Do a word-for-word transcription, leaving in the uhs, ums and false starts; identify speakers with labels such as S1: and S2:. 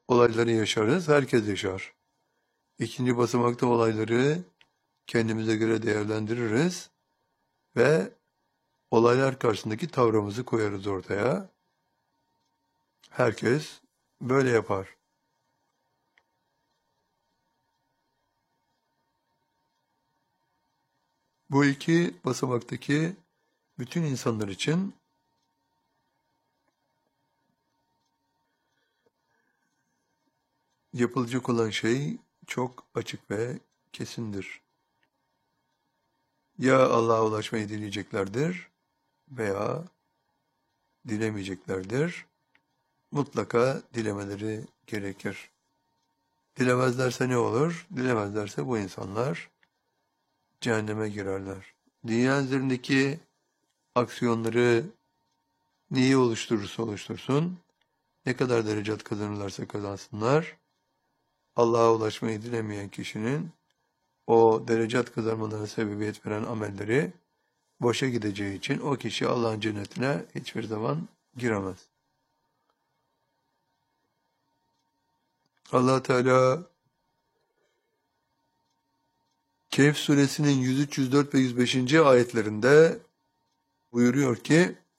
S1: olayları yaşarız, herkes yaşar. İkinci basamakta olayları kendimize göre değerlendiririz ve olaylar karşısındaki tavrımızı koyarız ortaya. Herkes böyle yapar. Bu iki basamaktaki bütün insanlar için yapılacak olan şey çok açık ve kesindir. Ya Allah'a ulaşmayı dileyeceklerdir veya dilemeyeceklerdir. Mutlaka dilemeleri gerekir. Dilemezlerse ne olur? Dilemezlerse bu insanlar cehenneme girerler. Dünya üzerindeki aksiyonları neyi oluşturursa oluştursun, ne kadar derecat kazanırlarsa kazansınlar, Allah'a ulaşmayı dilemeyen kişinin o derecat kazanmalarına sebebiyet veren amelleri boşa gideceği için o kişi Allah'ın cennetine hiçbir zaman giremez. Allah Teala Kehf suresinin yüz üç, yüz dört ve yüz beşinci ayetlerinde buyuruyor ki